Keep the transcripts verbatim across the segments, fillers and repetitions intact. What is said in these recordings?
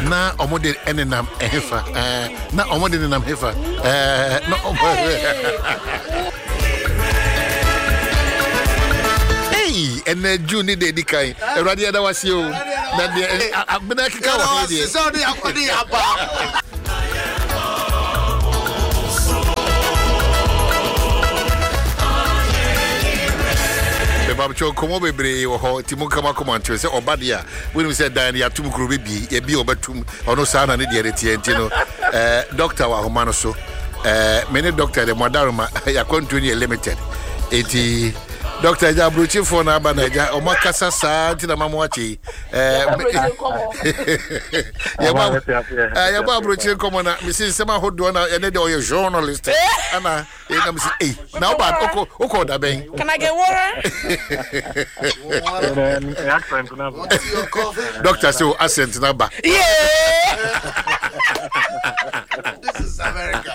na omode enenam ehefa eh na omode enenam hefa eh na omode hey ene juni de dikai erade da wase o na de abena kika wa he de so de akodi aba Baba cho komo bebre wo ho timu kama koma ntwe se obadia we no se dan ya tum kuro bebi e bi obatum ono sa na ne de retie ntino eh doctor wa homa no so eh many doctor de modaruma ya continue limited eti doctor ja brochi for na aba na ja o makasa sa ntina mamo achi eh ya ba ya ba brochi komo na misi sema hodo na ene de oyo journalist ana e na misi eh na oba oko oko da ben can I get water doctor so accent na ba yeah this is America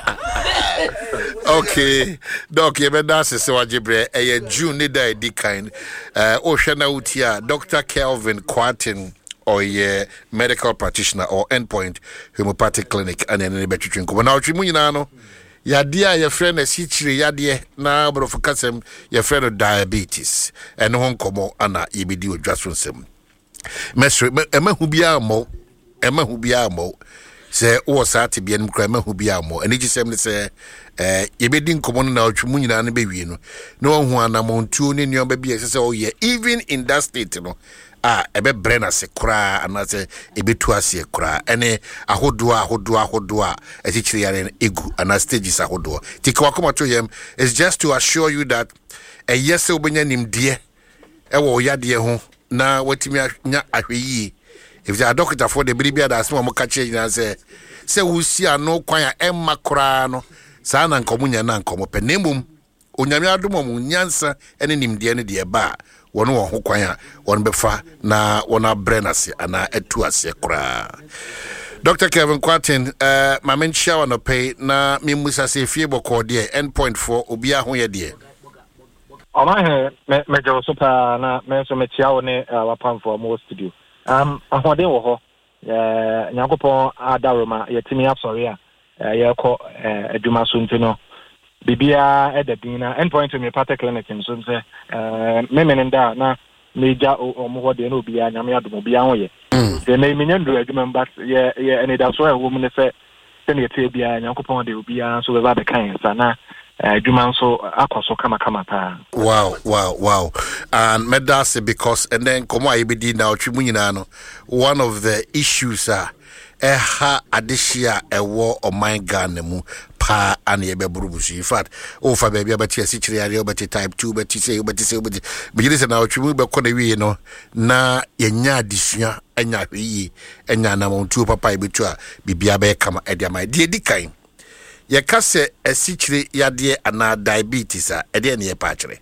okay doc ye be dance se wajibre e June ni da di kind eh o hwe na utia Doctor Kelvin Kwarteng or ye medical practitioner or Endpoint Homeopathic Clinic and any between ko na otwi mu nyina no yade a ye friend na sichire yade na brofo kasem ye friend diabetes and hon komo ana yebedi odwaso nsem mesre emahu bia mo emahu bia mo se wo saati bia nim kra emahu bia mo eni gisem ne se eh yebedi nkomo na otwi mu nyina ne bewie no na ohu anamontuo ne nyo ba bia se o ye even in that state no ah ebe brena se kura anase ebetu ase kura ene ahodo ahodo ahodo a etichiri yare egu ana stages ahodo tikwa koma to yem is just to assure you that e yese obenya nimde e wo yade ho na watimi nya ahweyi if the doctor for the bribia da asmo mo kache nyina se se wusi ano kwan a emma kura no sa na nkomunya na nkomo penemum onyame adomo mu nyansa ene nimde ne de ba wono wo hokwan a won befa na wona brenase ana etu ase kra Doctor Kelvin Kwarteng eh ma menchia wono pay na mimusa se fie boko de Endpoint four obi a ho ye de Oma he me me jo super na me so me chia wo ne wapam for mo studio um ahode wo ho eh nyakopon adaroma yetimi absori a ye ko adwuma so ntino bibia edabina Endpoint Homeopathic Clinic so nse eh memenenda na meja omo de na obi anya me adom obi anwo ye de na emenya ndu adwuma mba ye ye ene da so e wo mu ne se se ne tie bia nyakopon de obi an so be ba de kan sa na adwuma so akoso kama kama pa wow wow wow and medase because and then komo ayebedi na otwimu nyina no one of the issues are eha adishia ewo o my Ghana mu pa an ye beburubusu in fact o fa baby abati asichire yare obati type two bati say obati say obati bigire se na otwimu be kɔ na wie no na yenya adisua enya hweyi enya na montu papa ebetu a bibia be kama ede amai de dikan ye kase asichire yade ana diabetes a ede ne ye pa akire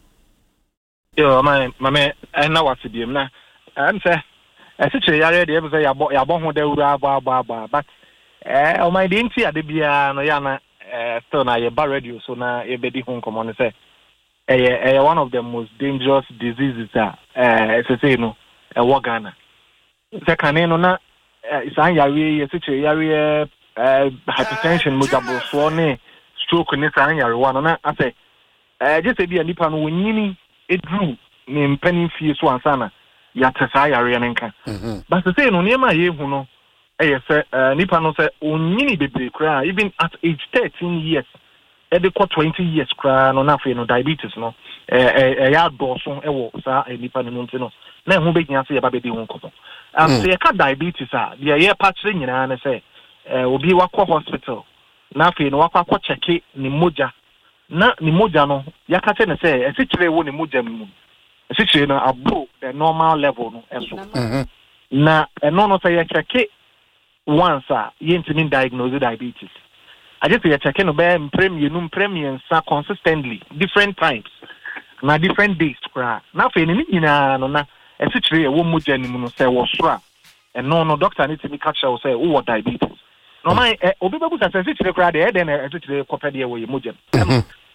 yo my mame na wasibiem na am say asichire yare de e be say yabo yabo ho da wura aba aba aba but eh o my dinti ade bia no ya na eh still na ye ba radio so na e be di ho komo no say eh eh one of the most dangerous diseases ah eh say no e wo Ghana se kan no na isan yare ye sichire yare eh hypertension mojabo so ne stroke ne san yare wa no na ase eh je se bia nipa no wonyini edru ne mpani fie so ansana ya tesa yare ne nka but say no ne ma ye hu no eh say nipa no say onyini bebre kra even at age thirteen years e de ko twenty years kra no na fe no diabetes no eh eh ya do so e wo sa nipa no nti no na hu be nya say ya ba be di hu kopo am say ka diabetes a de ye pa kire nyina na say eh obi wakọ hospital na fe no wakọ akọ cheke ni moja na ni moja no yakache ne say esichire wo ni moja mu esichire na above the normal level no eso na eno no say ya cheke once a yentimi diagnose diabetes I just say cheke no be premier no premier sa consistently different times na different days kra na fe ni nyina no na esichire wo moja ni mu no say wo sora eno no doctor need to be catch say wo diabetes no my obi babu sa say chire kra de den e chire kopɛ de wo ye mogem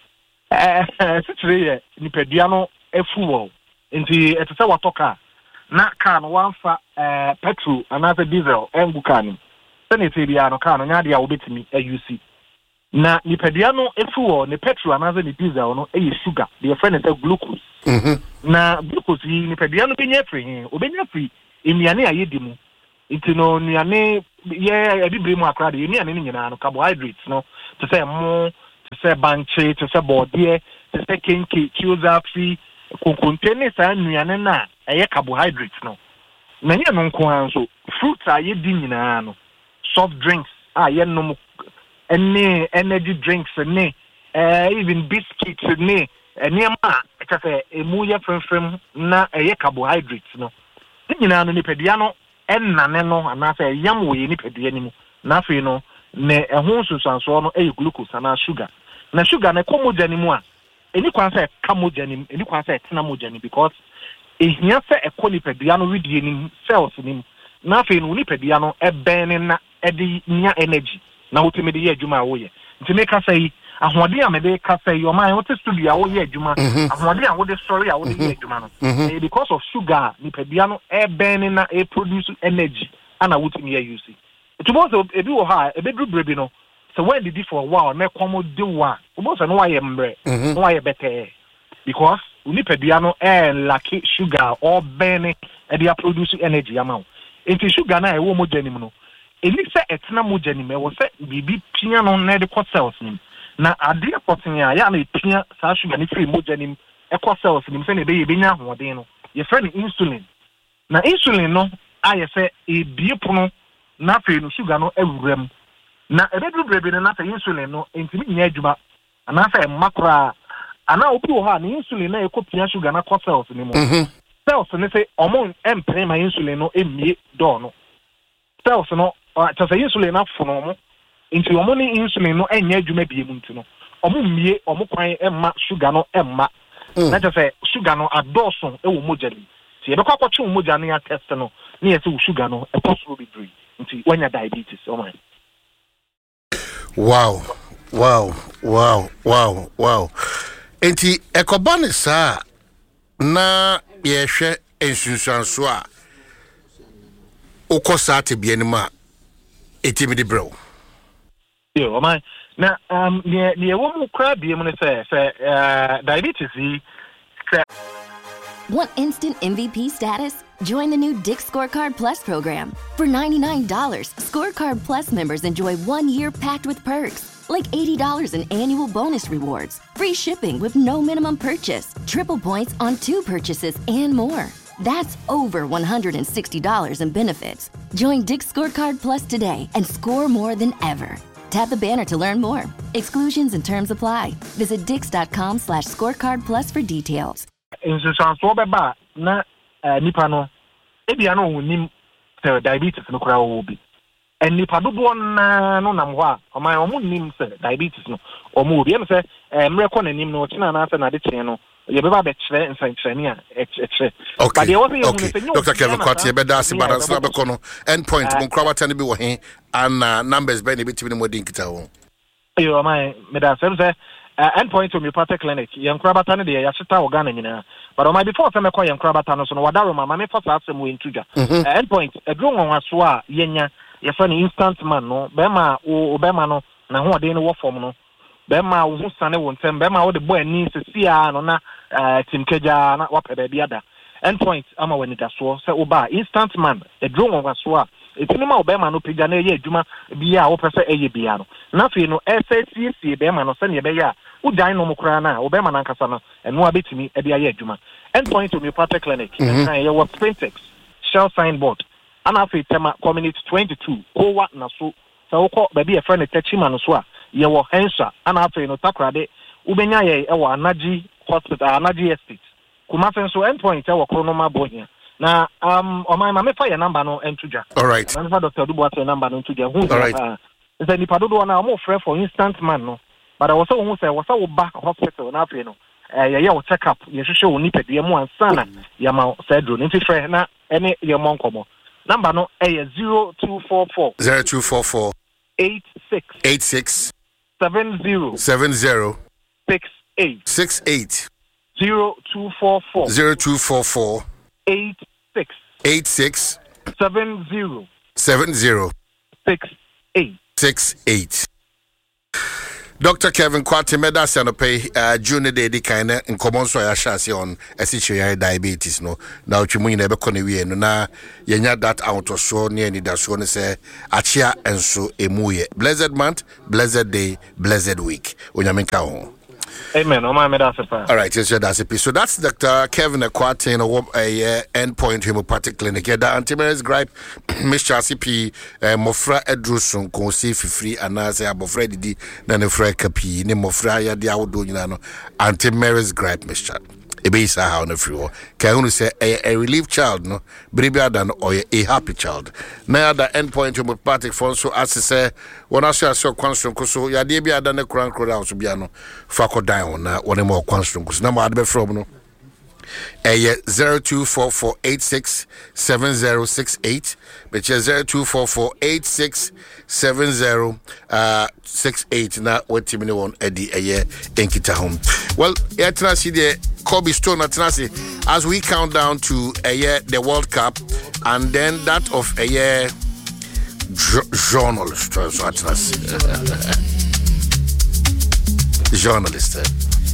eh chire ye nipadua no afu wo nti etese watoka na car no one fa eh petrol another diesel engu car ni senete bia no car no nya de a wobetimi ayusi na nipadua no efu ne petrol another ne diesel no e sugar the friend is glucose mhm na glucose yi nipadua no benya free obenya free emiane ayedi mu nti no nuane ye adibire mu akra de emiane ne nyina no carbohydrates no to say mo to say banche to say body to say kenke chioza free konkontene sa nuane na eye carbohydrates no na nye no nko anso fruits ayedi nyina no soft drinks aye no any energy drinks ne uh, even biscuits ne enema ekafe emu ye frem na eye carbohydrates no nyina no nipadua no ennane no anase yam wo ye nipadua ni mu na afi no ne ehun susanso no eye glucose na sugar na sugar na komoja ni mu a eni kwan se kamoja ni eni kwan se tena moja ni because ehia se ekoni nipadua no widie ni cells ni na afi no nipadua no eben na edi nya energy na wotime de ye adwuma a wo ye nti me ka sai ahode a me de ka sai o man wote studio a wo ye adwuma ahode a wo de story a wo de ye adwuma no because of sugar nipadua no e burn na e produce energy ana wotime ye use it was e bi wo ha e be dru brebi no so when did it for a while me come do wa wo so no wa ye mbre no wa ye better because nipadua no e lack sugar or burn e dey produce energy amount nti sugar na e wo mo janim no eni se etna moja ni me wo se bibi pia no na de ko cells nim na ade potin ya ya na pia sa sugar ni free moja nim e ko cells nim se na be ye benya hoden no ye friend insulin na insulin no aye se e bie pono na fe no sugar no ewuram na e be brebe na fe insulin no entimi nya adwuma ana fe makra ana obi wo ha na insulin na e ko pia sugar na ko cells nim cells ne se omon empre ma insulin no emie do no cells no ta say insulin na fono mo nti omo ni insulin no enya adwuma bie mu nti no omo mie omo kwan emma sugar no emma na ta say sugar no adoso e wo moja ni ti e be kwa kwachu moja no ya test no na ye say sugar no e possible be three nti wanya diabetes o man wow wow wow wow wow enti ekobane sa na ye hwe ensunsuanso a ukosa te bienima etimidi bro yo man na um ne ne wo mu kra biem ne say say diabetes yi. Want instant M V P status? Join the new Dick Scorecard Plus program. For ninety-nine dollars, Scorecard Plus members enjoy one year packed with perks, like eighty dollars in annual bonus rewards, free shipping with no minimum purchase, triple points on two purchases, and more. That's over one hundred sixty dollars in benefits. Join Dick Scorecard Plus today and score more than ever. Tap the banner to learn more. Exclusions and terms apply. Visit dix.com slash scorecard plus for details. In so beba na nipa no ebia no wonim diabetes no kura wo bi. En nipa dodo na no nam ho a o man o nim se diabetes no o mo obi em se mre ko nanim no china na se na de chen no ye beba be chere nsanchani a eche. Okay. Okay. Doctor Kelvin Kwati ye beda se balance na be kono endpoint mo kura wata ne bi wo he and numbers be ne bitimi ne modin kita ho. Yo man me da se se endpoint homeopathic clinic ye kura bata ne de ya cheta organ nyina. But on my before se me ko ye kura bata no so no wadaro mama me for asem we ntuja. Endpoint edro nwanwa so a yenya ye fa ni instant man no be ma o be ma no na ho de ne wo form no be ma wo sane wo ntem be ma wo de boy ani sesia no na timkeja na wapeda bia da endpoint ama wani da so se oba instant man e dro nwa so a etini ma oba ma no peja na ye adwuma bia wo pese eye bia no na fe no ssc be ma no se ne be ya wo dan no mokra na oba ma na nkasa no eno abetimi e bia ye adwuma endpoint homeopathic clinic na ye wo Printex shell signboard ana fe tema community twenty-two kowa na so se wo ko ba bia friend techima no so a ye wo hensa ana fe no takrade ubenya ye e wo anaji hospital anaji estate kuma fe so endpoint e wo kronoma bohia na um o my mama fa your number no entuja all right na Doctor Dubu at your number no entuja who is say ni padodo na mo frɛ for instant man no but I was so who say was so back hospital na fe no eh ye ye check up ye hwehwɛ wo nipa de mu ansana ya ma sedro ni frɛ na ene ye mo nkomo number no eh zero two four four zero two four four eight six eight six seven zero seven zero six eight six eight zero two four four zero two four four eight six eight six seven zero seven zero six eight six eight. Doctor Kevin Kwati Medas and pay uh June day di kind in common so ya shasi on essential diabetes no now chimu na be kone wie no na yenya that out of so near ni da so ne say achia enso emuye. Blessed month, blessed day, blessed week. Onyamenka ho. Amen. Oh my medasa. All right, yes, that's it. So that's Doctor Kevin Kwati in a uh, endpoint homeopathic clinic. Yeah, the antivirus gripe, Mister C P, Mofra Edrusun, Consi free, and as I have already done a free copy, name Mofra, ya the outdoor, you know, antivirus gripe, Mister Ebisa how on the free war. Can you say a relief child, no, braver than or a happy child? Now the endpoint homeopathic phone, so as I say, when I say I saw constant, so ya debia than a crown crowd out to be no fako down, one more constant, because number I'd be from no. A zero two four four eight six seven zero six eight, which is zero two four four eight six seven zero uh six eight. Now what team you want Eddie a year in Kita home? Well, yeah, Tenassi the Kobe Stone at Tenassi as we count down to a year the World Cup and then that of a year journalist. So at Tenassi journalist.